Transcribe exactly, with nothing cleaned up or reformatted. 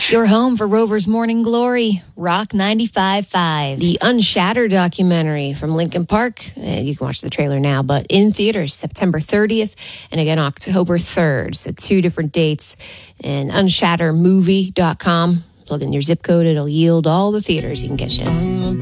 Your home for Rover's Morning Glory, Rock ninety-five point five. The Unshattered documentary from Linkin Park. And you can watch the trailer now, but in theaters September thirtieth and again October third. So two different dates. And unshatter movie dot com. Plug in your zip code. It'll yield all the theaters you can get you in.